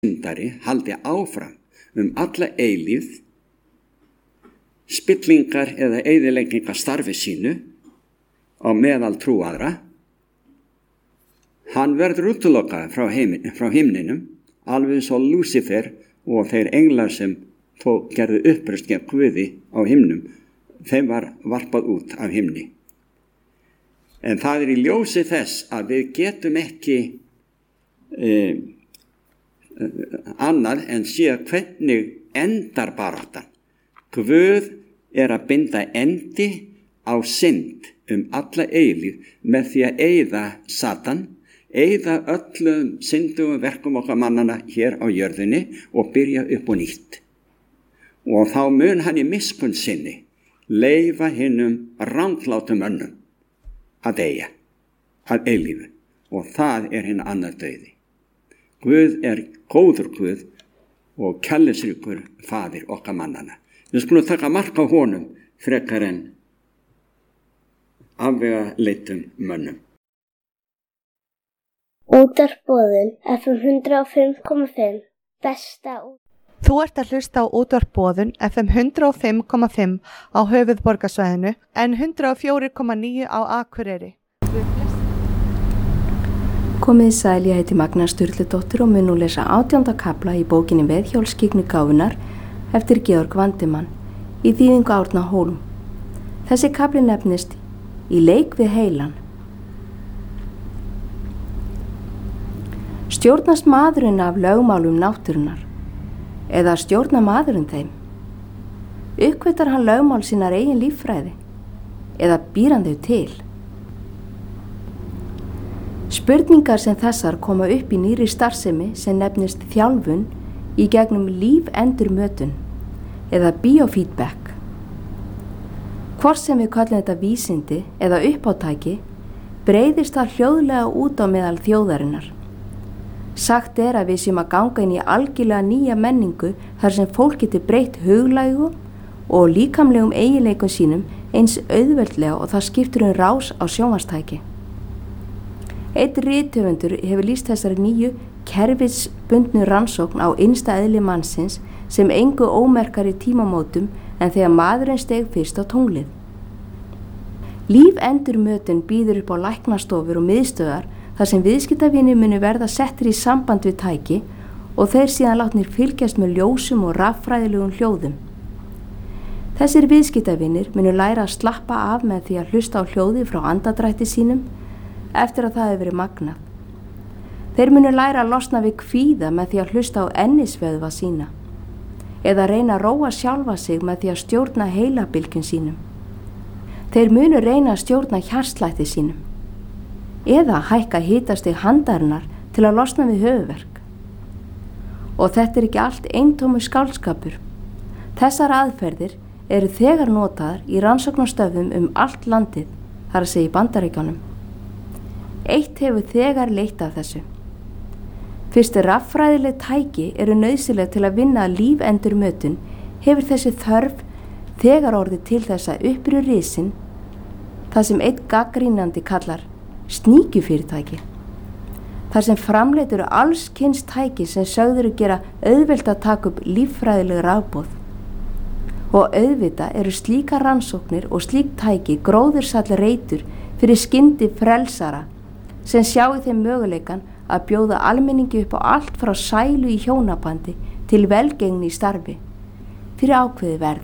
syndari haldi áfram alla eilífð spillingar eða eyðileggingar starfi sínu á meðal trúaðra, hann verður útilokaður frá himninum, alveg svo Lúsífer og þeir englar sem gerðu uppreist gegn Guði á himnum, þeim var varpað út af himni. En það í ljósi þess að við getum ekki annað en sé hvernig endar baráttan. Guð að binda endi á synd alla eilífð með því að eyða Satan, eyða öllum syndugum verkum okkar mannanna hér á jörðinni og byrja upp á nýtt. Og þá mun hann í miskunn sinni leyfa hinum ranglátum mönnum að deyja að eilífu, og það hinn annar dauði. Guð góður Guð og kærleiksríkur faðir okkar mannanna. Við skulum taka mark á honum frekar en afvegaleiddum mönnum. Útvarpsboðun FM 105,5 besta út. Þú ert að hlusta á Útvarpsboðun FM 105,5 á höfuðborgarsvæðinu en 104,9 á Akureyri. Komið sæl, ég heiti Magna Sturludóttir og mun nú lesa 18. kafla í bókinni Veðhjólsskyggni gáfunnar eftir Georg Vandimann í þýðingu Árna Hólm. Þessi kafli nefnist Í leik við heilan. Stjórnast maðurinn af lögmálum náttúrunnar eða stjórna maðurinn þeim? Uppkvittar hann lögmál sínar eigin líffræði eða býr hann þau til? Spurningar sem þessar koma upp í nýrri starfsemi sem nefnist þjálfun í gegnum lífendurmötun eða biofeedback. Hvort sem við kallum þetta vísindi eða uppátæki breiðist það hljóðlega út á meðal þjóðarinnar. Sagt að við séum að ganga inn í algjörlega nýja menningu þar sem fólk getur breytt huglægu og líkamlegum eiginleikum sínum eins auðveldlega og það skiptir rás á sjónvarpstæki. Einn rithöfundur hefur lýst þessari nýju kerfisbundnu rannsókn á innsta eðli mannsins sem engu ómerkari tímamótum en þegar maðurinn steig fyrst á tunglið. Lífendurmötun býður upp á læknastofur og miðstöðvar þar sem viðskiptavinir munu verða settir í samband við tæki og þeir síðan látnir fylgjast með ljósum og raffræðilegum hljóðum. Þessir viðskiptavinir munu læra að slappa af með því að hlusta á hljóði frá andadrætti sínum eftir að það hefur verið magnað. Þeir munu læra að losna við kvíða með því að hlusta á ennisvöðva sína eða reyna að róa sjálfa sig með því að stjórna heilabylgjum sínum. Þeir munu reyna að stjórna hjartslætti sínum eða hækka hitastig handarinnar til að losna við höfuðverk. Og þetta ekki allt eintómur skáldskapur. Þessar aðferðir eru þegar notaðar í rannsóknastöðvum allt landið, þar að segja í Bandaríkjunum. Eitt hefur þegar leitt af þessu. Fyrst raffræðileg tæki eru nauðsynleg til að vinna lífendurmötun hefur þessi þörf þegar orðið til þess að upprýr risinn það sem einn gaggrínandi kallar sníkjufyrirtæki. Þar sem framleitur alls kyns tæki sem sögður gera auðvelt að taka upp líffræðileg rafboð. Og auðvitað eru slíkar rannsóknir og slík tæki gróðursallar reitur fyrir skyndi frelsara sem sjá í þeim möguleikan að bjóða almenningi upp á allt frá sælu í hjónabandi til velgengni í starfi fyrir ákveði verð.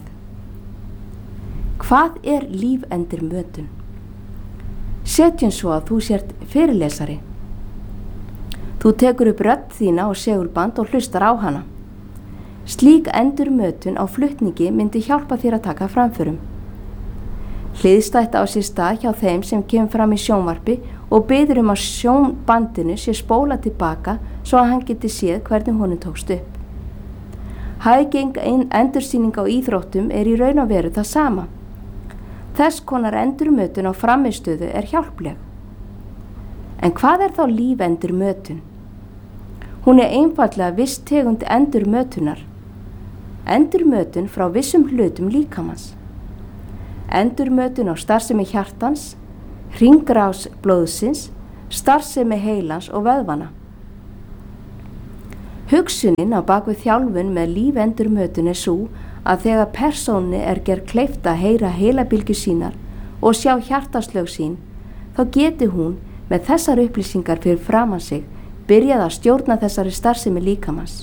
Hvað lífendurmötun? Setjum svo að þú sért fyrirlesari. Þú tekur upp rödd þína og segulband og hlustar á hana. Slík endurmötun á flutningi myndi hjálpa þér að taka framförum. Hliðstætt á sér stað hjá þeim sem kemur fram í sjónvarpi og biður að sjónbandinu sé spóla tilbaka svo að hann geti séð hvernig honum tókst upp. Hæging endursýning á íþróttum í raun og veru það sama. Þess konar endurmötun á frammistöðu hjálpleg. En hvað þá lífendurmötun? Hún einfaldlega viss tegund endurmötunar. Endurmötun frá vissum hlutum líkamans. Endurmötun á starfsemi hjartans, hringrás blóðsins, starfsemi heilans og vöðvana. Hugsunin á bakvið þjálfun með lífendurmötun sú að þegar persónu gerð kleift að heyra heilabylgjur sínar og sjá hjartaslög sín, þá geti hún með þessar upplýsingar fyrir framan sig byrjað að stjórna þessari starfsemi líkamans.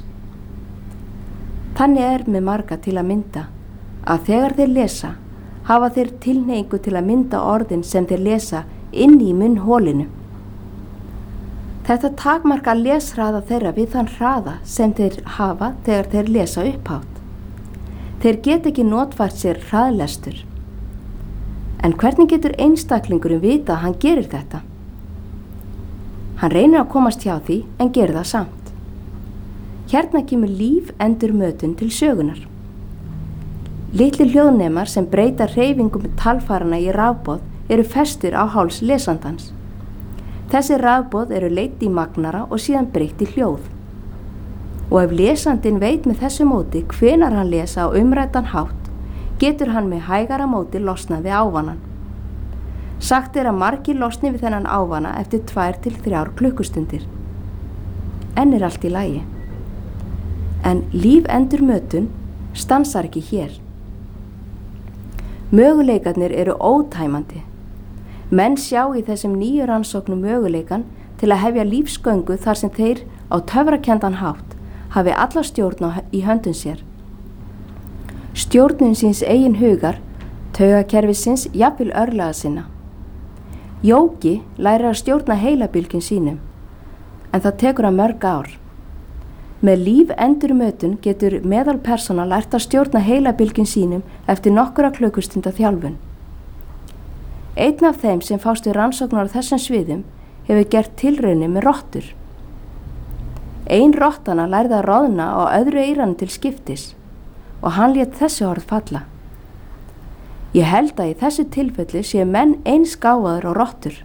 Þannig með marga til að mynda að þegar þeir lesa, hafa þeir tilhneigingu til að mynda orðin sem þeir lesa inn í munnholinu. Þetta takmarkar leshraða þeirra við þann hraða sem þeir hafa þegar þeir lesa upphátt. Þeir get ekki notfært sér hraðlestur. En hvernig getur einstaklingurinn vita að hann gerir þetta? Hann reynir að komast hjá því en gerir það samt. Hérna kemur lífendurmötun til sögunar. Litlir hljóðnemar sem breyta hreyfingum talfærana í rafboð eru festir á háls lesandans. Þessi rafboð eru leidd í magnara og síðan breytt í hljóð. Og ef lesandinn veit með þessu móti hvenær hann lesa á umræddan hátt, getur hann með hægara móti losnað við ávanan. Sagt að margir losni við þennan ávana eftir 2 til 3 klukkustundir. En allt í lagi. En lífendurmötun stansar ekki hér. Möguleikarnir eru ótæmandi. Menn sjá í þessum nýju rannsóknum möguleikan til að hefja lífsgöngu þar sem þeir á töfrakenndan hátt hafi alla stjórn í höndum sér. Stjórnun síns eigin hugar, taugakerfisins, jafnvel örlaga sinna. Jógi lærir að stjórna heilabylgjum sínum, en það tekur hann mörg ár. Með lífendurmötun getur meðalpersóna lært að stjórna heilabylgjum sínum eftir nokkura klukkustunda þjálfun. Einn af þeim sem fást við rannsóknar á þessum sviðum hefur gert tilraunir með rottur. Ein rottana lærði að roðna á öðru eyranu til skiptis og hann lét þessi orð falla. Ég held að í þessu tilfelli séu menn eins gáfaðir og rottur.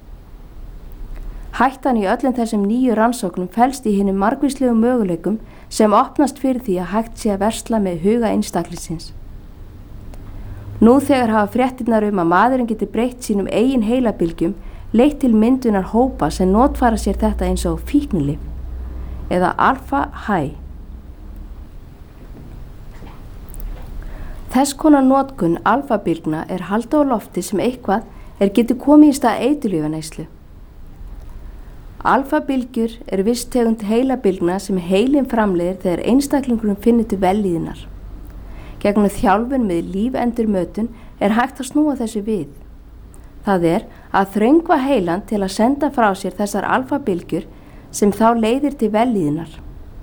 Hættan í öllum þessum nýju rannsóknum felst í hinum margvíslegu möguleikum sem opnast fyrir því að hægt sé að versla með huga einstaklingsins. Nú þegar hafa fréttirnar að maðurinn geti breytt sínum eigin heilabylgjum leitt til myndunar hópa sem notfæra sér þetta eins og fíknilyf eða alfa-hæ. Þess konar notkun alfa-bylgna haldið á lofti sem eitthvað getur komið í stað eiturlyfjaneyslu. Alfa-bylgjur viss tegund heilabylgna sem heilinn framleiðir þegar einstaklingurinn finnur til vellíðunar. Gegnum þjálfun með lífendurmötun hægt að snúa þessu við. Það að þröngva heilan til að senda frá sér þessar alfa-bylgjur sem þá leiðir til vellíðunar.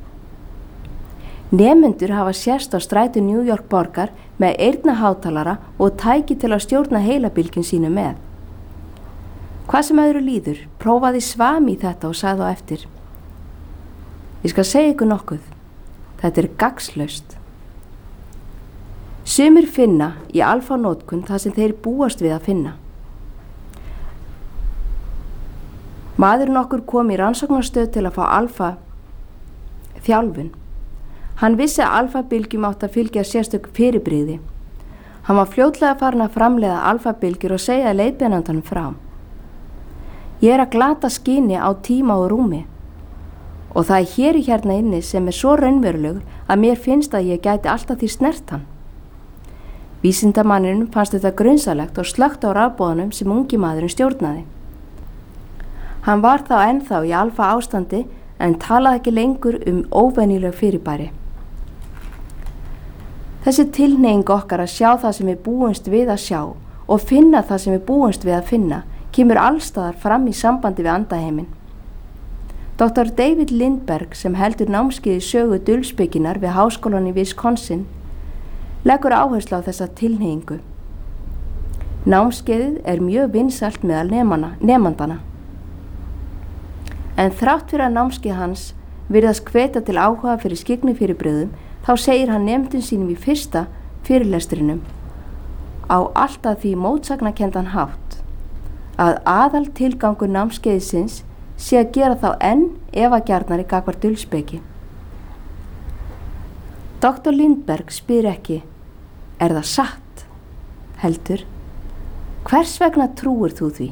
Nemendur hafa sést á strætu New York borgar með eyrnahátalara og tæki til að stjórna heilabylgjum sínu með. Hvað sem öðru líður, prófaði Svami í þetta og sagði á eftir: Ég skal segja ykkur nokkuð, þetta gagnslaust. Sumir finna í alfa-notkun það sem þeir búast við að finna. Maðurinn okkur kom í rannsóknarstöð til að fá alfa-þjálfun. Hann vissi að alfa-bylgjum átt að fylgja sérstök fyrirbrigði. Hann var fljótlega farin að framleiða alfa-bylgjur og segja leiðbeinandanum frá. Ég að glata skyni á tíma og rúmi og það hér hérna inni sem svo raunverulegur að mér finnst að ég gæti alltaf því snert hann. Vísindamanninum fannst þetta grunsalegt og slökkt á rafboðunum sem ungi maðurinn stjórnaði. Hann var þá ennþá í alfa ástandi en talaði ekki lengur óvenjuleg fyrirbæri. Þessi tilhneiging okkar að sjá það sem við búumst við að sjá og finna það sem við búumst við að finna kemur allstaðar fram í sambandi við andaheiminn. Dr. David Lindberg sem heldur námskeið í sögu dulspekkinnar við háskólann í Wisconsin leggur áherslu á þessa tilhneigingu. Námskeiðið mjög vinsælt meðal nemandana. En þrátt fyrir að námskeið hans virðast hvetja til áhuga fyrir skyggni-fyrirbrigðum, þá segir hann nemendum sínum í fyrsta fyrirlestrinum á alltaf því mótsagnakenndan hátt að aðal tilgangur námskeiðsins sé að gera þá enn efagjarnari gagnvart dulspeki. Dr. Lindberg spyr ekki: það satt? Heldur: hvers vegna trúir þú því?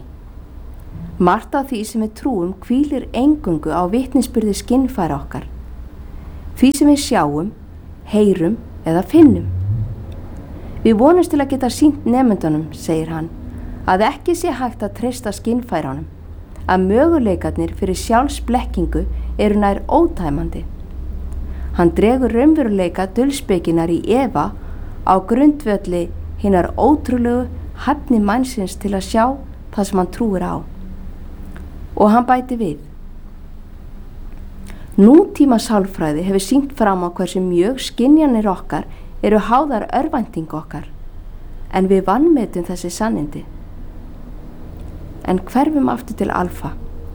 Margt af því sem við trúum hvílir eingöngu á vitnisburði skynfæra okkar. því sem við sjáum, heyrum eða finnum. Við vonumst til að geta sýnt nemendunum, segir hann, að ekki sé hægt að treysta skynfærunum, að möguleikarnir fyrir sjálfsblekkingu eru nær ótæmandi. Hann dregur raunveruleika dulspekinnar í efa á grundvelli hinnar ótrúlegu hæfni mannsins til að sjá það sem hann trúir á. Og hann bæti við: nútíma sálfræði hefur sýnt fram á hversu mjög skynjanir okkar eru háðar örvæntingu okkar, en við vanmetum þessi sannindi. En hverfum aftur til alfa.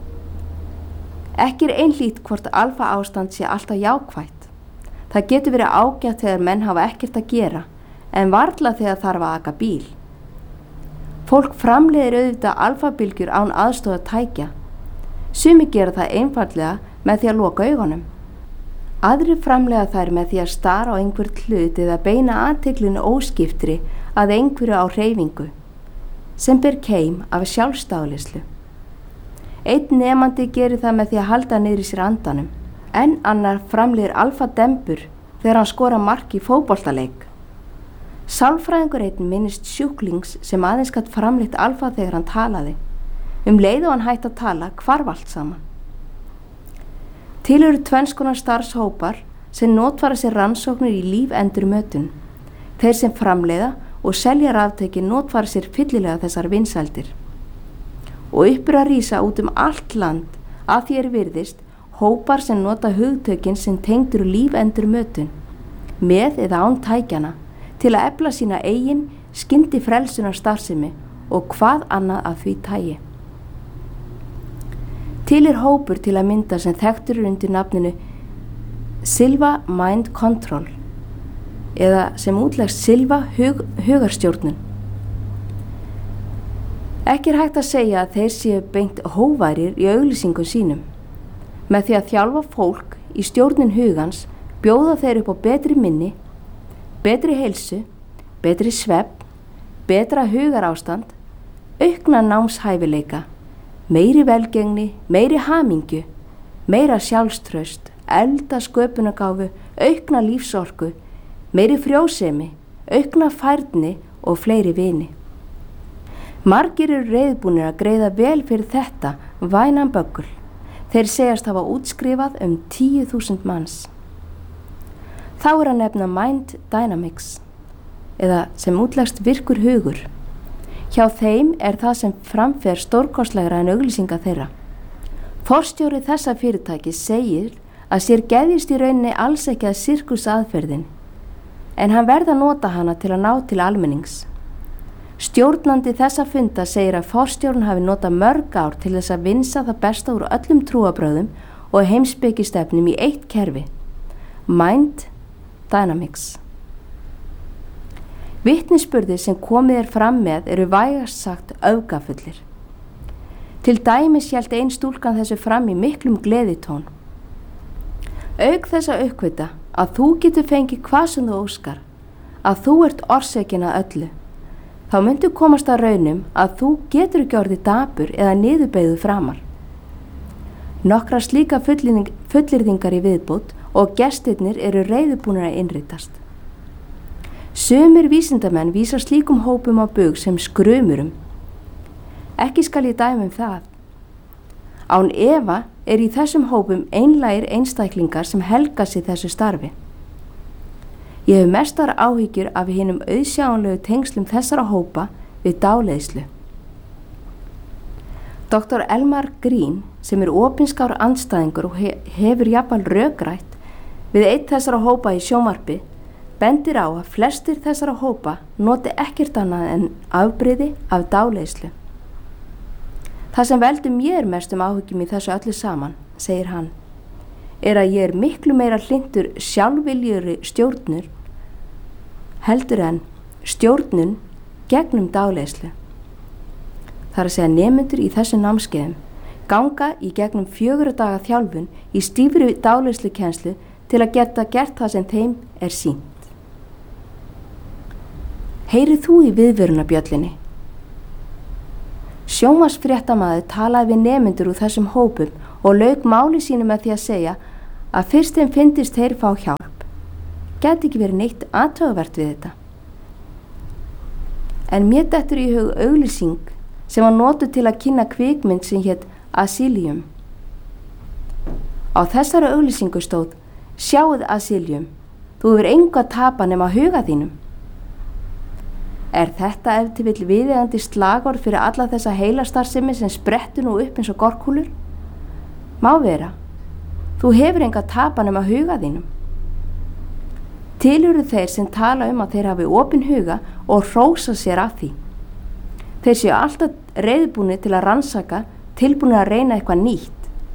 Ekki einhlít hvort alfa ástand sé alltaf jákvætt. Það getur verið ágætt þegar menn hafa ekkert að gera, en varla þegar þarf að aka bíl. Fólk framleiðir auðvitað alfabylgjur án aðstoða tækja. Sumir gera það einfaldlega með því að loka augunum. Aðrir framleiða þær með því að stara á einhvern hlut eða beina athyglinu óskiptri að einhverju á hreyfingu, sem ber keim af sjálfsdáðleyslu. Einn nemandi gerir það með því að halda niður í sér andanum, en annar framleiðir alfadembur þegar hann skorar mark í fótboltaleik. Sálfræðingur einn minnist sjúklings sem aðeins gat framleitt alfa þegar hann talaði. Leið og hann hætti að tala hvarf allt saman. Til eru tvenns konar starfshópar sem notfæra sér rannsóknir í lífendurmötun. Þeir sem framleiða og selja raftæki notfæra sér fyllilega þessar vinsældir. Og upp að rísa út allt land að því virðist hópar sem nota hugtökin sem tengdur lífendurmötun, með eða án tækjana, til að efla sína eigin skyndi frelsunar starfsemi og hvað annað af því tægi. Til hópur til að mynda sem þekktur undir nafninu Silva Mind Control eða sem útlegst Silva hugarstjórnun. Ekki hægt að segja að þeir séu beint hóværir í auglýsingum sínum. Með því að þjálfa fólk í stjórnun hugans bjóða þeir upp á betri minni, betri heilsu, betri svefn, betra hugarástand, aukna námshæfileika, meiri velgengni, meiri hamingju, meira sjálfstraust, elda sköpunargáfu, aukna lífsorku, meiri frjósemi, aukna færni og fleiri vini. Margir eru reiðbúnir að greiða vel fyrir þetta vænan böggul. Þeir segjast hafa útskrifað 10.000 manns. Þá að nefna Mind Dynamics, eða sem útlegst virkur hugur. Hjá þeim það sem framfer stórkostlegra en auglýsinga þeirra. Forstjóri þessa fyrirtæki segir að sér geðjist í rauninni alls ekki að sirkusaðferðin, en hann verða að nota hana til að ná til almennings. Stjórnandi þessa funda segir að forstjórinn hafi notað mörg ár til þess að vinsa það besta úr öllum trúarbrögðum og heimspekistefnum í eitt kerfi, Mind Dynamics. Vitnisburðir sem komið fram með eru vægast sagt öfgafullir. Til dæmis hélt ein stúlkan þessu fram í miklum gleðitón. Auk þess að uppgötva að þú getur fengið hvað sem þú óskar, að þú ert orsökin að öllu, þá myndu komast að raunum að þú getur ekki orðið dapur eða niðurbeygðu framar. Nokkra slíka fullyrðingar í viðbót og gestirnir eru reiðubúnir að innritast. Sumir vísindamenn vísa slíkum hópum á bug sem skrumurum. Ekki skal ég dæma það. Án efa í þessum hópum einlægir einstaklingar sem helga sig þessu starfi. Ég hef mestar áhyggjur af hinum auðsjáanlegu tengslum þessara hópa við dáleiðslu. Dr. Elmar Green, sem opinskár andstæðingur og hefur jafnvel rökrætt við einn þessara hópa í sjónvarpi, bendir á að flestir þessara hópa noti ekkert annað en afbrigði af dáleiðslu. Það sem veldur mér mestum áhyggjum í þessu öllu saman, segir hann, að ég miklu meira hlynntur sjálfviljugri stjórnur heldur en stjórnun gegnum dáleiðslu. Það að segja nemendur í þessu námskeiðum ganga í gegnum 4 daga þjálfun í stífri dáleiðslukennslu til að geta gert það sem þeim sýnt. Heyrið þú í viðvörunarbjöllinni? Sjónvarpsfréttamaður talaði við nemendur úr þessum hópum og lauk máli sínu með því að segja að fyrst þeim fyndist þeir fá hjálp, gæti ekki verið neitt athugavert við þetta. En mér dettur í hug auglýsing sem var notuð til að kynna kvikmynd sem hét Asylum. Á þessari auglýsingu stóð: Sjáið Asylum, þú hefur engu að tapa nema huga þínum. Er þetta ef til vill viðeigandi slagorð fyrir alla þessa heilastarfsemi sem sprettur nú upp eins og gorkúlur? Má vera, þú hefur engu að tapa nema huga þínum. Til eru þeir sem tala að þeir hafi opinn huga og hrósa sér af því. Þeir séu alltaf reiðbúnir til að rannsaka, tilbúnir að reyna eitthvað nýtt.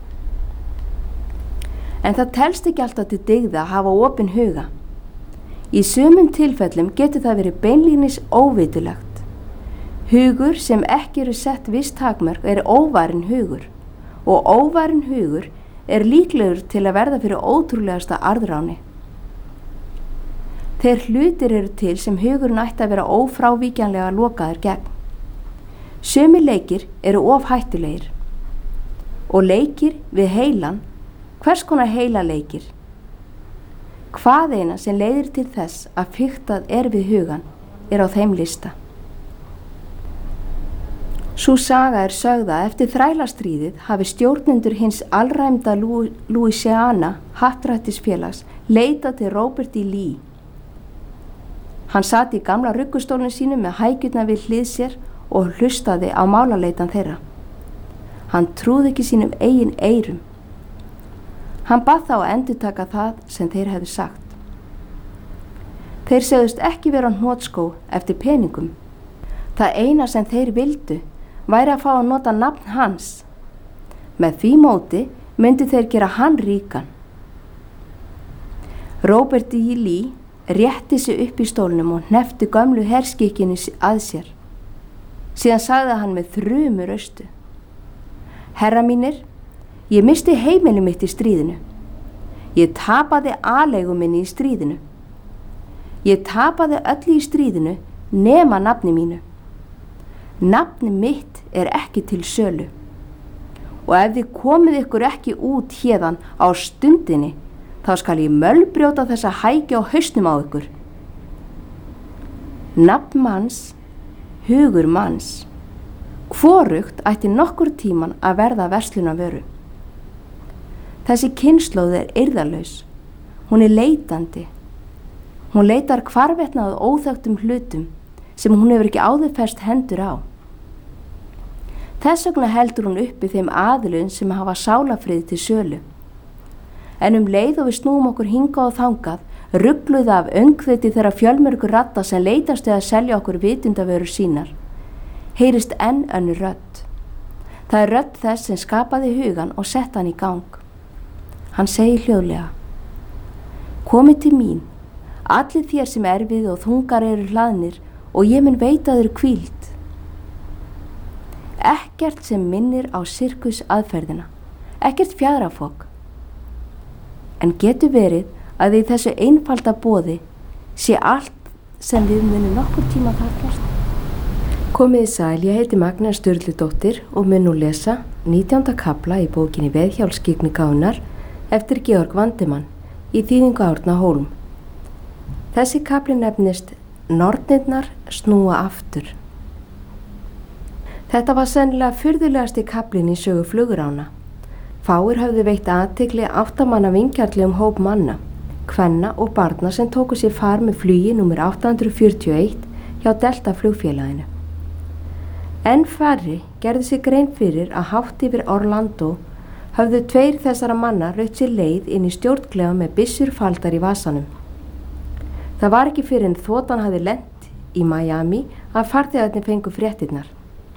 En það telst ekki alltaf til dygða að hafa opinn huga. Í sumum tilfellum getur það verið beinlínis óvitulegt. Hugur sem ekki eru sett viss takmörk óvarinn hugur, og óvarinn hugur líklegur til að verða fyrir ótrúlegasta arðráni. Þeir hlutir eru til sem hugurinn ætti að vera ófrávíkjanlega lokaður gegn. Sumir leikir eru of hættulegir. Og leikir við heilan, hvers konar heila leikir? Hvað eina sem leiðir til þess að fiktað við hugan á þeim lista. Sú saga sögð að eftir þrælastríðið hafi stjórnendur hins alræmda Louisiana happdrættisfélags leitað til Robert E. Lee. Hann sat í gamla ruggustólinn sínu með hækjurnar við hlið sér og hlustaði á málaleitan þeirra. Hann trúði ekki sínum eigin eyrum. Hann bað þá að endurtaka það sem þeir hefðu sagt. Þeir segðust ekki vera hnoðskó eftir peningum. Það eina sem þeir vildu væri að fá að nota nafn hans. Með því móti myndu þeir gera hann ríkan. Robert E. Lee rétti sig upp í stólnum og hneppti gömlu herskikkinu að sér. Síðan sagði hann með þrumu raustu: Herra mínir, ég misti heimili mitt í stríðinu. Ég tapaði aleigu minni í stríðinu. Ég tapaði öllu í stríðinu nema nafni mínu. Nafni mitt ekki til sölu. Og ef þið komið ykkur ekki út héðan á stundinni, þá skal ég mölbrjóta þessa hækju á hausnum á ykkur. Nafn manns, hugur manns. Hvorugt ætti nokkur tíman að verða verslunarvöru. Þessi kynslóð eirðarlaus. Hún leitandi. Hún leitar hvarvetna að óþekktum hlutum sem hún hefur ekki áður fest hendur á. Þess vegna heldur hún uppi þeim aðilum sem hafa sálafrið til sölu. En leið og við snúum okkur hingað og þangað, rugluð af öngþveiti þeirra fjölmörgu radda sem leitast að selja okkur vitundavörur sínar, heyrist enn önnur rödd. Það rödd þess sem skapaði hugan og sett hann í gang. Hann segir hljóðlega: Komið til mín, allir þér sem erfið og þungar eru hlaðnir, og ég mun veita þér hvíld. Ekkert sem minnir á sirkus aðferðina, ekkert fjaðrafok. En getur verið að í þessu einfalda boði sé allt sem við munum nokkur tíma þarfnast. Komiði sæl, ég heiti Magna Sturludóttir og mun nú lesa 19. kafla í bókinni Veðhjálpskyggni Gánar eftir Georg Vandemann í þýðingu Árna Hólm. Þessi kafli nefnist Nornirnar snúa aftur. Þetta var sennilega furðulegasti kaflinn í sögu flugurána. Fáir höfðu veitt athygli 8 manna vingjarnlegum hóp manna, kvenna og barna sem tóku sér far með flugi númer 841 hjá Delta flugfélaginu. Enn færri gerðu sig grein fyrir að hátt yfir Orlando höfðu 2 þessara manna raut sér leið inn í stjórnklefa með byssur faldar í vasanum. Það var ekki fyrr en þotan hafði lent í Miami að farþegarnir fengu fréttirnar.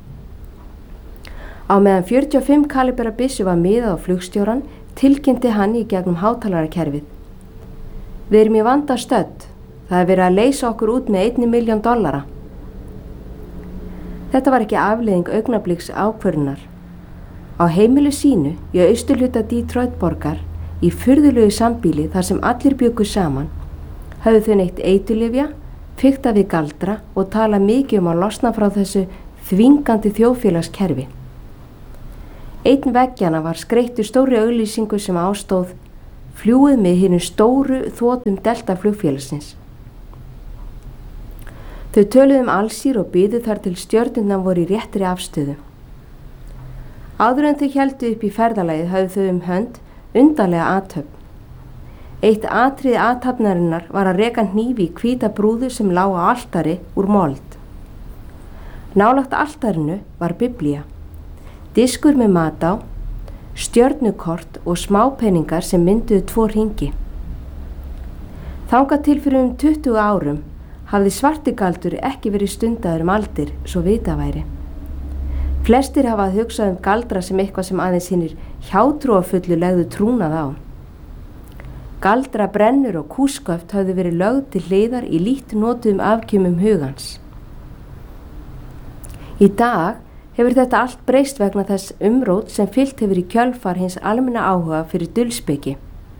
Á meðan 45 kalibera byssu var miðað á flugstjóran, tilkynnti hann í gegnum hátalarakerfið: Við erum í vanda stödd. Það verið að leysa okkur út með $1 milljón. Þetta var ekki afleiðing augnabliks ákvörðunar. Á heimilu sínu í austurhluta Detroit borgar, í furðulegu sambýli þar sem allir bjuggu saman, höfðu þau neytt eiturlyfja, fiktað við galdra og talað mikið að losna frá þessu þvingandi þjóðfélagskerfi. Einn veggjana var skreyttur stórri auglýsingu sem ástóð: fljúið með hinum stóru þotum Delta flugfélagsins. Þau töluðu Alsír og biðu þar til stjörnurnar voru í réttri afstöðu. Áður en þau héldu upp í ferðalagið höfðu þau hönd undarlega athöfn. Eitt atriði athafnarinnar var að reka hnífi í hvíta brúðu sem lá á altari úr mold. Nálægt altarinu var Biblía, diskur með mat á, stjörnukort og smápeningar sem mynduðu 2 hringi. Þangað til fyrir 20 árum hafði svartigaldur ekki verið stundaður aldir svo vitað væri. Flestir hafa hugsað galdra sem eitthvað sem aðeins hinir hjátrúarfullu legðu trúnað á. Galdra, brennur og kúsköft hafði verið lögð til hliðar í lítt notuðum afkjumum hugans. Í dag hefur þetta allt breyst vegna þess umrót sem fylgt hefur í kjölfar hins almenna áhuga fyrir dulspeki.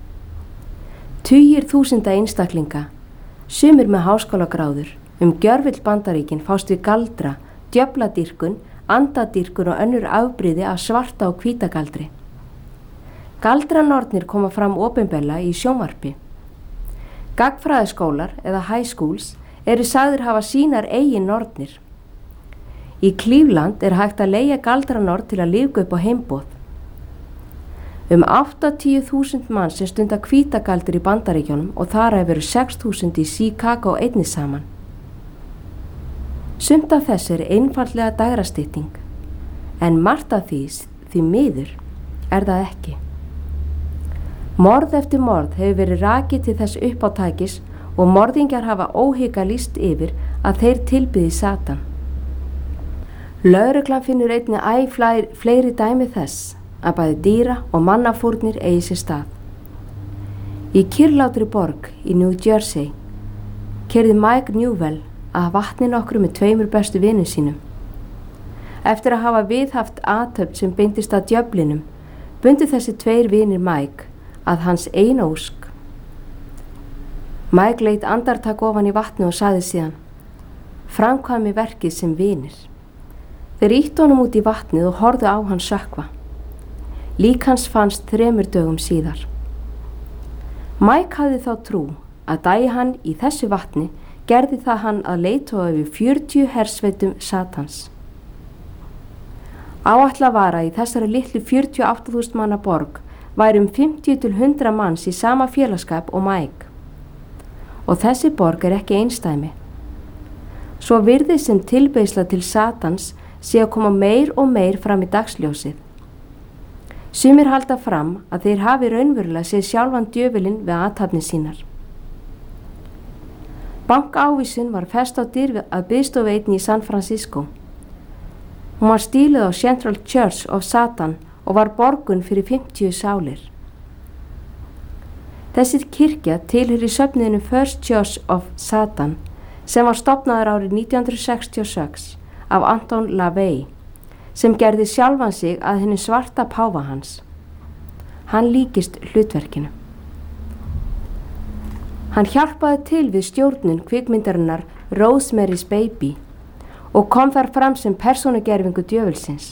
Tugir þúsunda einstaklinga, sumir með háskólagráður, gjörvill Bandaríkin fást við galdra, djöfladýrkun, andadýrkun og önnur afbrigði af svarta og hvítagaldri. Galdranornir koma fram opinberlega í sjónvarpi. Gagnfræðaskólar eða high schools eru sagðir hafa sínar eigin nornir. Í Cleveland er hægt að leigja galdranorn til að lifa upp á heimboð. 80.000 manns sem stunda hvítagaldur í Bandaríkjunum og þar hefur 6.000 í Chicago einnig saman. Sumt af þessu er einfaldlega dægrastytting, en margt af því miður það ekki. Morð eftir morð hefur verið rakið til þess uppátækis og morðingjar hafa óhika lýst yfir að þeir tilbiði Satan. Lögreglan finnur einnig fleiri dæmi þess að bæði dýra og mannafórnir eigi sér stað. Í kyrrlátri borg í New Jersey keyrði Mike Newell að vatni nokkru með 2 bestu vinum sínum. Eftir að hafa viðhaft athöfn sem beindist að djöflinum, bundu þessi 2 vinir Mike að hans eina ósk. Mike leit andartak ofan í vatni og sagði síðan: framkvæmi verkið sem vinir. Þeir ýttu honum út í vatnið og horfðu á hann sökkva. Lík hans fannst 3 dögum síðar. Mike hafði þá trú að dagi hann í þessu vatni gerði það hann að leiðtoga yfir 40 hersveitum Satans. Áætlað var að í þessari litlu 48.000 manna borg væri 50 til 100 manns í sama félagsskap og Mike. Og þessi borg er ekki einstæmi. Svo virðist sem tilbeiðsla til Satans sé að koma meir og meir fram í dagsljósið. Sumir halda fram að þeir hafi raunverulega séð sjálfan djöfulinn við athafnir sínar. Bankaávísun var fest á dyr að biðstofu einni í San Francisco. Hún var stíluð á Central Church of Satan og var borgun fyrir 50 sálir. Þessi kirkja tilheyrir söfnuðinum First Church of Satan sem var stofnaður árið 1966 af Anton LaVey, sem gerði sjálfan sig að hinni svarta páfa hans. Hann líkist hlutverkinu. Hann hjálpaði til við stjórnun kvikmyndarinnar Rosemary's Baby og kom þar fram sem persónugervingu djöfulsins.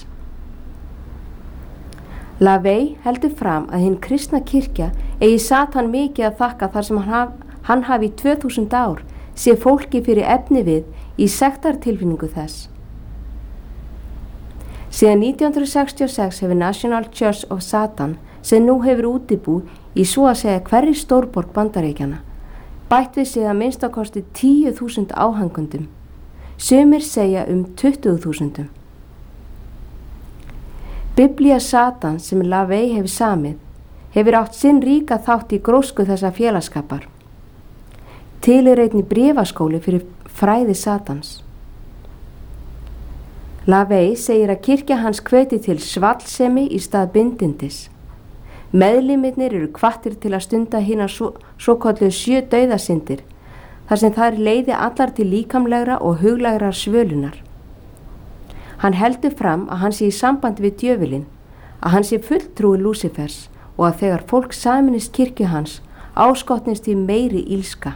LaVey heldur fram að hinn kristna kirkja eigi Satan mikið að þakka þar sem hann hafi í 2000 ár sé fólki fyrir efni við í sektartilfinningu þess. Síðan 1966 hefur National Church of Satan, sem nú hefur útibú í svo að segja hverri stórborg Bandaríkjanna, bætt við sig að minnstakosti 10.000 áhangundum. Sumir segja 20.000. Biblía Satans sem LaVey hefur samið hefur átt sinn ríka þátt í grósku þessa félagsskapar. Til er einnig bréfaskóli fyrir fræði Satans. LaVey segir að kirkja hans hveiti til svallsemi í stað bindindis. Meðlimirnir eru hvattir til að stunda hinar svokölluðu 7 dauðasyndir, þar sem þær leiði allar til líkamlegra og huglægrar svölunar. Hann heldur fram að hann sé í sambandi við djöfulinn, að hann sé fulltrúi Lúsifers og að þegar fólk saminist kirkju hans áskotnist í meiri ílska.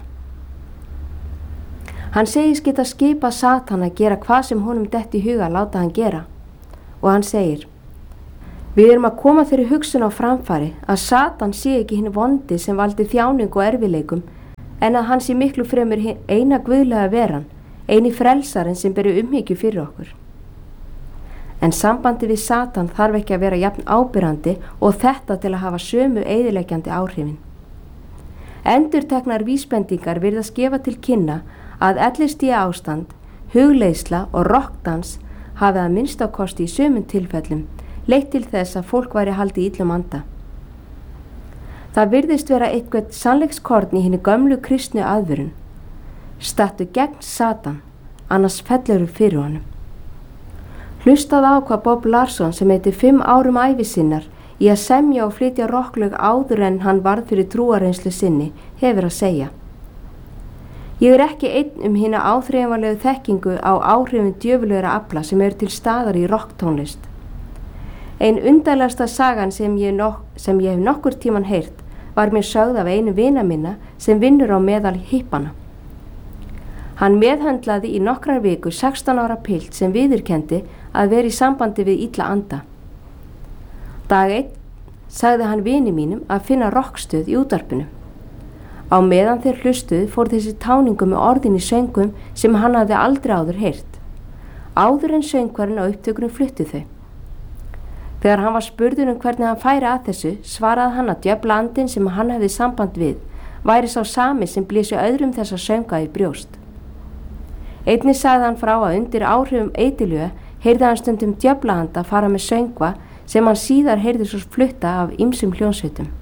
Hann segist geta skipað Satan að gera hvað sem honum detti í huga láta hann gera og hann segir: Við erum að koma þeirri hugsun á framfæri að Satan sé ekki hinn vondi sem valdi þjáningu og erfileikum, en að hann sé miklu fremur eina guðlega veran, eini frelsarinn sem beri umhyggju fyrir okkur. En sambandi við Satan þarf ekki að vera jafn ábyrrandi og þetta til að hafa sömu eyðileggjandi áhrifin. Endurteknar vísbendingar virðast gefa til kynna að ellistíga ástand, hugleiðsla og rokkdans hafi að minnsta kosti í sumum tilfellum leitt til þess að fólk væri haldið illum anda. Það virðist vera eitthvað sannleikskorn í hinni gömlu kristnu aðvörun. Stattu gegn Satan, annars fellur fyrir honum. Hlustað á hvað Bob Larson sem heitir 5 árum ævi sinnar í að semja og flytja rokklög áður en hann varð fyrir trúarreynslu sinni hefur að segja. Ég er ekki einn hina áþreifanlegu þekkingu á áhrifum djöfulegra afla sem eru til staðar í rocktónlist. Ein undarlegasta sagan sem ég hef nokkur tíman heyrt var mér sögð af einu vina minna sem vinnur á meðal hippana. Hann meðhöndlaði í nokkrar vikur 16 ára pilt sem viðurkenndi að vera í sambandi við illa anda. Dag 1 sagði hann vini mínum að finna rockstöð í útvarpinu. Á meðan þeir hlustuð fór þessi táningu með orðin í söngum sem hann hafði aldrei áður heyrt. Áður en söngvarinn á upptökunum fluttu þau. Þegar hann var spurður hvernig hann færi að þessu, svaraði hann að djöflaandinn sem hann hefði samband við væri sá sami sem blési öðrum þessa sönga í brjóst. Einnig sagði hann frá að undir áhrifum eitilögu heyrði hann stundum djöflaanda fara með söngva sem hann síðar heyrði svo flutta af ýmsum hljónsveitum.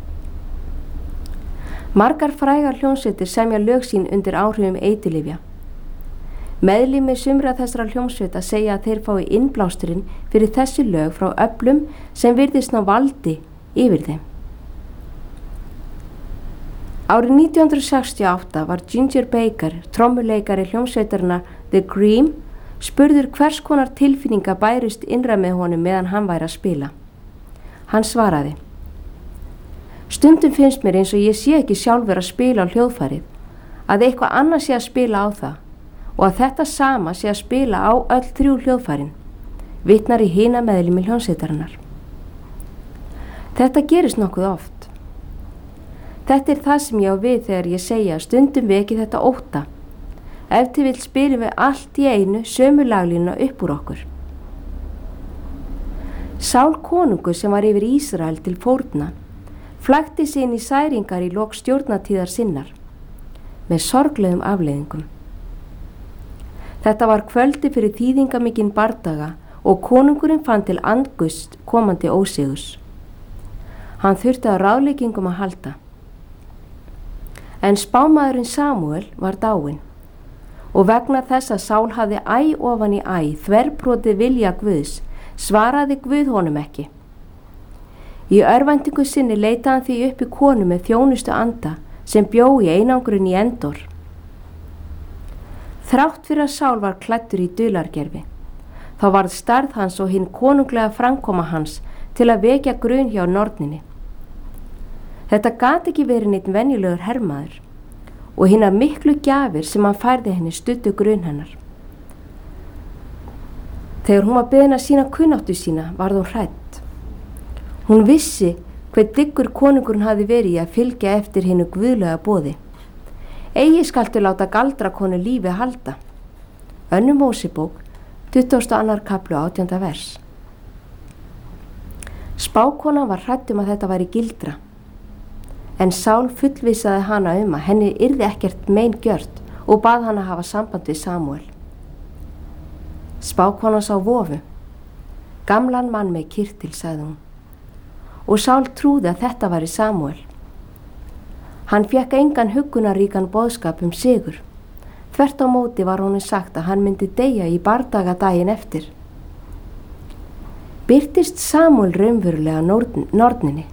Margar frægar hljónsveitir semja lög sín undir áhrifum eitilifja. Meðlimir sumra þessara hljómsveita segja að þeir fái innblásturinn fyrir þessi lög frá öflum sem virðist ná valdi yfir þeim. Árið 1968 var Ginger Baker, trommuleikari hljómsveitarinnar The Cream, spurður hvers konar tilfinninga bærust innra með honum meðan hann væri að spila. Hann svaraði: Stundum finnst mér eins og ég sé ekki sjálfur að spila á hljóðfærið, að eitthvað annað sé að spila á það og að þetta sama sé að spila á öll 3 hljóðfærin, vitnar í hina meðlimi hljómsveitarinnar. Þetta gerist nokkuð oft. Þetta er það sem ég á við þegar ég segja að stundum veki þetta ótta. Ef til vill spilum við allt í einu sömu laglínuna upp úr okkur. Sál konungur sem var yfir Ísrael til fórna flækti sig inn í særingar í lok stjórnatíðar sinnar með sorglegum afleiðingum. Þetta var kvöldi fyrir þýðingamikinn bardaga og konungurinn fann til andgust komandi ósigurs. Hann þurfti á ráðleggingum að halda. En spámaðurinn Samúel var dáinn og vegna þess að Sál hafði æ ofan í æ þverbrotið vilja Guðs, svaraði Guð honum ekki. Í örvæntingu sinni leitaði hann því upp í konu með þjónustu anda sem bjó í einangrun í Endor. Þrátt fyrir að Sál var klæddur í dulargervi, þá varð stærð hans og hinn konunglega framkoma hans til að vekja grun hjá norninni. Þetta gat ekki verið neitt venjulegur hermaður og hinnar miklu gjafir sem hann færði henni studdu grun hennar. Þegar hún var beðin að sýna kunnáttu sína varð hún hrædd. Hún vissi hver dyggur konungurinn hafði verið í að fylgja eftir hinnu guðlega boði. Eigi skaltu láta galdrakonu lífi halda. Önnur Mósebók, 22. kapli 18. vers. Spákonan var hrædd að þetta væri gildra, en Sál fullvissaði hana að henni yrði ekkert mein gjört og bað hana hafa samband við Samúel. Spákonan sá vofu. Gamlan mann með kirtil, sagði hún. Og Sál trúði að þetta væri Samúel. Hann fékk engan huggunaríkan boðskap sigur. Þvert á móti var honum sagt að hann myndi deyja í bardaga daginn eftir. Birtist Samúel raunverulega norninni?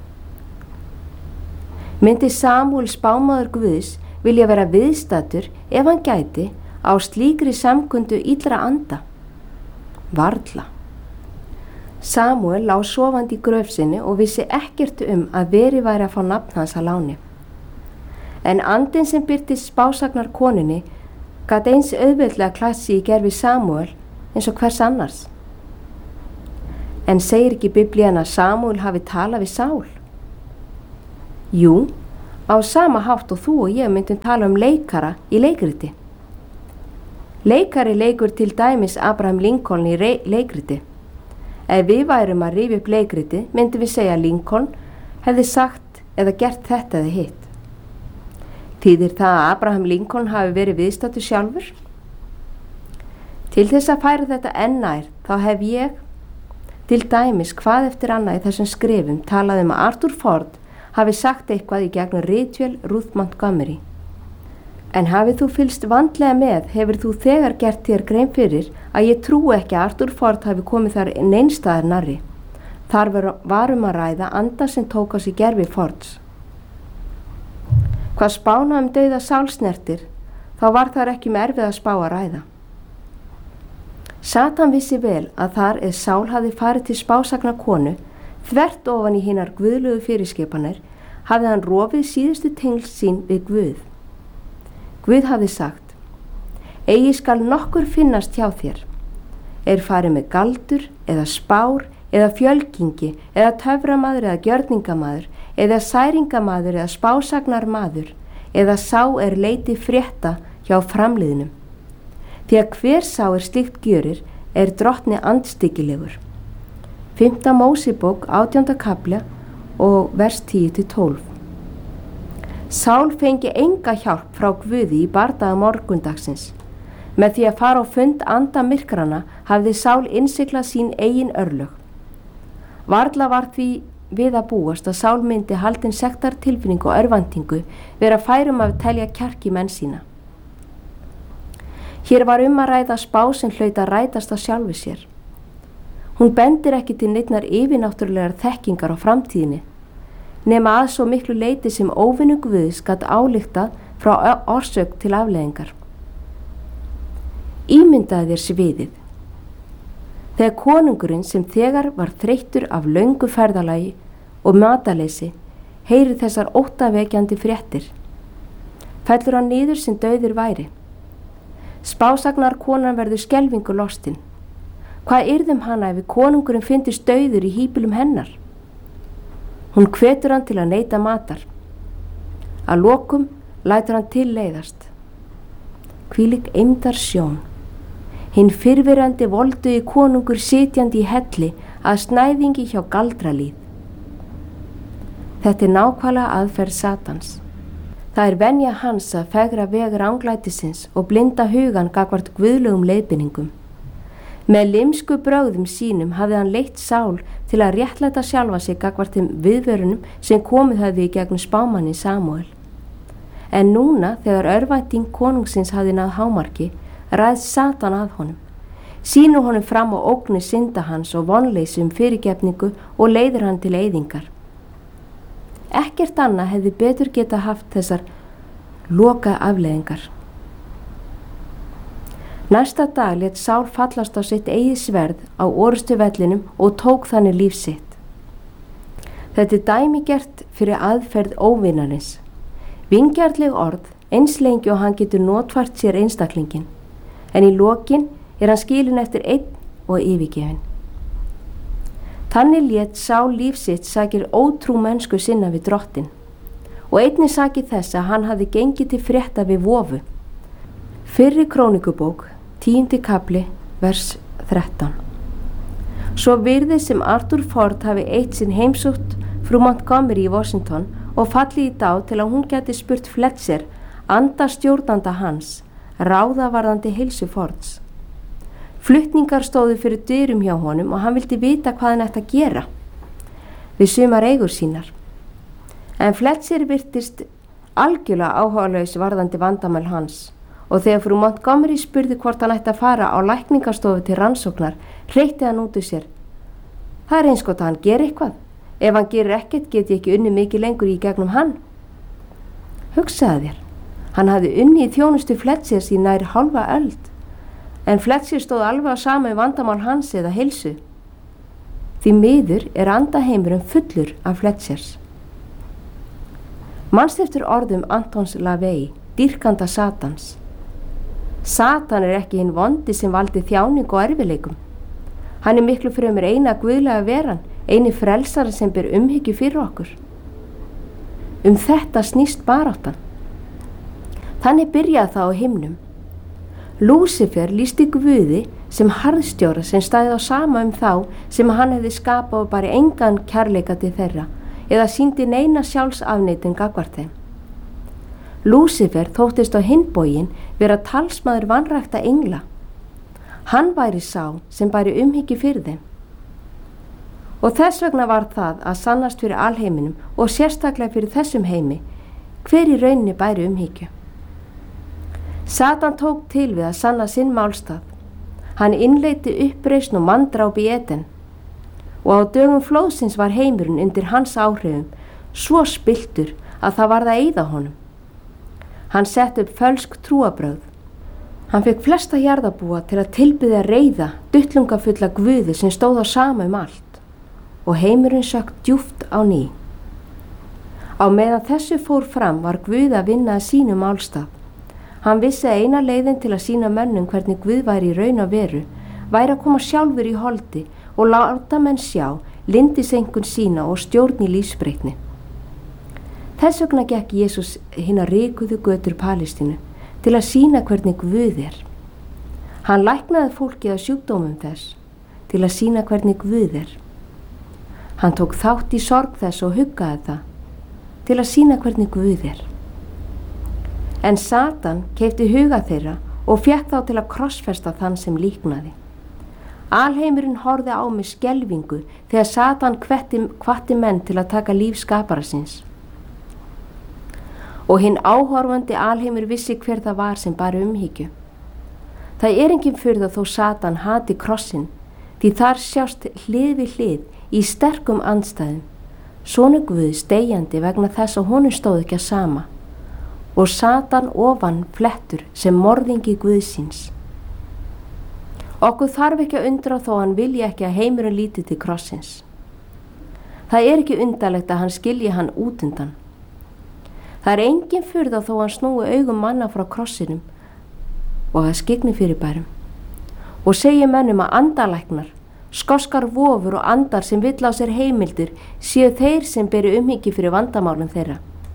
Myndi Samúel spámaður Guðs vilja vera viðstaddur ef hann gæti á slíkri samkundu illra anda? Varla. Samúel lá sofandi í gröf sinni og vissi ekkert að veri væri að fá nafn hans að láni. En andinn sem birtist spásagnar konunni gat eins auðveldlega klætt sig í gervi Samúel eins og hvers annars. En segir ekki Biblían að Samúel hafi talað við Sál? Jú, á sama hátt og þú og ég myndum tala leikara í leikriti. Leikari leikur til dæmis Abraham Lincoln í leikriti. Ef við værum að rifja upp leikriti, myndum við segja að Lincoln hefði sagt eða gert þetta eða hitt. Þýðir það að Abraham Lincoln hafi verið viðstaddur sjálfur? Til þess að færa þetta enn nær, þá hef ég til dæmis hvað eftir annað í þessum skrifum talað að Arthur Ford hafi sagt eitthvað í gegnum ritvél Ruth Montgomery. En hafið þú fylgst vandlega með, hefur þú þegar gert þér grein fyrir að ég trúi ekki að Arthur Ford hafi komið þar neinstaðar nærri. Þar varum að ræða anda sem tók á sig gervi Fords. Hvað spána dauða Sáls snertir, þá var þar ekki með erfið að spá að ræða. Satan vissi vel að þar Sál hafði farið til spásagna konu, þvert ofan í hinar guðlegu fyrirskipanir, hafði hann rofið síðustu tengsl sín við Guð. Guð hafði sagt: eigi skal nokkur finnast hjá þér, farið með galdur eða spár eða fjölkingi eða töframaður eða gjörningamaður eða særingamaður eða spásagnarmaður eða sá leiti frétta hjá framliðnum. Því að hver sá slíkt gjörir drottni andstyggilegur. 5. Mósebók 18. kapla og vers 10-12. Sál fengi enga hjálp frá Guði í bardaga morgundagsins. Með því að fara á fund anda myrkrana hafði Sál innsiglað sín eigin örlög. Varla var því við að búast að Sál myndi haldin sektartilfinningu og örvæntingu vera færum að telja kjark í menn sína. Hér var að ræða spá sem hlaut að rætast að sjálfu sér. Hún bendir ekki til neinnar yfirnáttúrulegar þekkingar á framtíðinni, nema að svo miklu leyti sem óvinnu Guðs gat ályktað frá orsök til afleiðingar. Ímyndaði þér sviðið. Þegar konungurinn sem þegar var þreyttur af löngu ferðalagi og mataleysi heyrir þessar óttavekjandi fréttir. Fellur hann niður sem dauður væri. Spásagnar konan verður skelfingu lostin. Hvað yrðum hana ef konungurinn fyndist dauður í híbýlum hennar? Hún hvetur hann til að neita matar. Að lokum lætur hann til leiðast. Hvílík eymdar sjón. Hinn fyrrverandi voldugi konungur sitjandi í helli að snæðingi hjá galdralíð. Þetta nákvæmlega aðferð Satans. Það venja hans að fegra veg ranglætisins og blinda hugan gagnvart guðlegum leiðbeiningum. Með limsku brögðum sínum hafði hann leitt Sál til að réttlæta sjálfa sig gagnvart þeim viðvörunum sem komið hafði í gegnum spámanni Samúel. En núna, þegar örvænting konungsins hafði náð hámarki, ræðst Satan að honum. Sýnur honum fram á ógni synda hans og vonleysi fyrirgefningu og leiðir hann til eyðingar. Ekkert annað hefði betur geta haft þessar loka afleiðingar. Næsta dag lét Sál fallast á sitt eigið sverð á orustuvellinum og tók þannig líf sitt. Þetta dæmigert fyrir aðferð óvinarins. Vingjarnleg orð, eins lengi og hann getur notfært sér einstaklingin, en í lokin hann skilinn eftir einn og yfirgefinn. Þannig lét Sál líf sitt sakir ótrú mennsku sinna við drottin og einnig sakir þess að hann hafði gengið til frétta við vofu. Fyrri krónikubók 10. kapli, vers 13. Svo virðist sem Arthur Ford hafi eitt sinn heimsótt frú Montgomery í Washington og fallið í dag til að hún geti spurt Fletcher, anda stjórnanda hans, ráðavarðandi heilsu Fords. Flutningar stóðu fyrir dyrum hjá honum og hann vildi vita hvað hann ætti að gera við sumar eigur sínar. En Fletcher virtist algjörlega áhugalaus varðandi vandamál hans. Og þegar frú Montgomery spurði hvort hann ætti að fara á lækningastofu til rannsóknar, hreytti hann út úr sér. Það er eins gott að hann geri eitthvað. Ef hann gerir ekkert get ég ekki unnið mikið lengur í gegnum hann. Hugsaðu þér, hann hafði unnið í þjónustu Fletchers í nær hálfa öld, en Fletcher stóð alveg á sama vandamál hans eða heilsu. Því miður andaheimurinn fullur af Fletchers. Manstu eftir orðum Antons LaVey, dýrkanda Satans. Satan ekki hinn vondi sem valdi þjáningu og erfileikum. Hann er miklu fremur eina guðlega veran, eini frelsari sem ber umhyggju fyrir okkur. Þetta snýst baráttan. Þannig byrjaði það á himnum. Lúsifer lýsti Guði sem harðstjóra sem stæði á sama þá sem hann hefði skapað og bara engan kærleika til þeirra eða sýndi neina sjálfsafneitun gagnvart þeim. Lúsifer þóttist á hinn bóginn vera talsmaður vanrækta engla. Hann væri sá sem bæri umhyggju fyrir þeim. Og þess vegna var það að sannast fyrir alheiminum og sérstaklega fyrir þessum heimi hver í rauninni bæri umhyggju. Satan tók til við að sanna sinn málstað. Hann innleiddi uppreisn og manndráp í Eden og á dögum flóðsins var heimurinn undir hans áhrifum svo spilltur að það varð að eyða honum. Hann setti upp fölsk trúarbrögð. Hann fekk flesta jarðarbúa til að tilbiðja reiða, duttlungafulla guði sem stóð á sama allt og heimurinn sökk djúpt á ný. Á meðan þessu fór fram var Guð að vinna að sínum málstað. Hann vissi að eina leiðin til að sýna mönnum hvernig Guð væri í raun og veru væri að koma sjálfur í holdi og láta menn sjá lindisengun sína og stjórn í lífsbreytni. Þess vegna gekk Jesús hina ríkuðu götur Palestínu til að sýna hvernig Guð er. Hann læknaði fólkið af sjúkdómum þess til að sýna hvernig Guð er. Hann tók þátt í sorg þess og huggaði það til að sýna hvernig Guð er. En Satan keypti huga þeirra og fékk þá til að krossfesta þann sem líknaði. Alheimurinn horfði á með skelfingu þegar Satan hvatti menn til að taka líf skapara síns. Og hinn áhorfandi alheimur vissi hver það var sem bar umhyggju. Það er engin furða þó Satan hati krossin, því þar sjást hlið við hlið í sterkum andstæðum, sonur Guðs deyjandi vegna þess að honum stóð ekki að sama, og Satan ofan flettur sem morðingi Guðsins. Okkur þarf ekki að undra þó hann vilji ekki að heimurinn líti til krossins. Það er ekki undarlegt að hann skilji hann út undan. Það er engin furða þó hann snúi augum manna frá krossinum og að skygni fyrirbærum og segi mönnum að andalæknar, skoskar vofur og andar sem vill á sér heimildir séu þeir sem beri umhyggju fyrir vandamálum þeirra.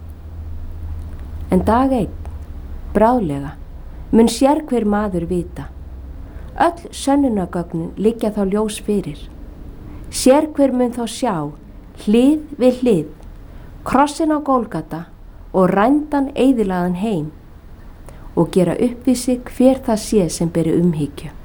En dag einn, bráðlega, mun sérhver maður vita. Öll sönnunargögnin liggja þá ljós fyrir. Sérhver mun þá sjá, hlið við hlið, krossin á Gólgata og rændan eyðilagan heim og gera upp við sig hver það sé sem beri umhyggju.